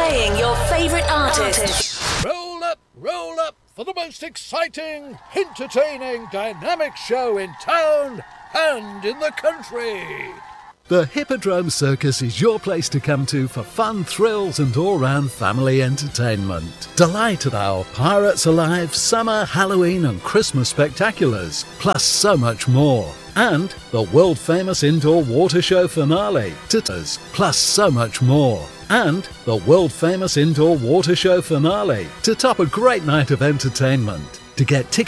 playing your favourite artists. Roll up for the most exciting, entertaining, dynamic show in town and in the country. The Hippodrome Circus is your place to come to for fun, thrills and all-round family entertainment. Delight at our Pirates Alive, Summer, Halloween and Christmas spectaculars, plus so much more. And the world-famous indoor water show finale, plus so much more. And the world-famous indoor water show finale to top a great night of entertainment. To get tickets